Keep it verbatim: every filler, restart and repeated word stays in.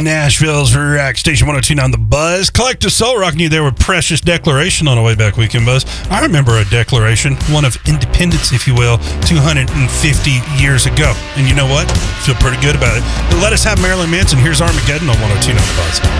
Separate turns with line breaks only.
Nashville's Rock Station one oh two point nine The Buzz. Collective Soul rocking you there with Precious Declaration on a way back weekend, Buzz. I remember a declaration, one of independence, if you will, two hundred fifty years ago. And you know what? Feel pretty good about it. But let us have Marilyn Manson. Here's Armageddon on one oh two point nine The Buzz.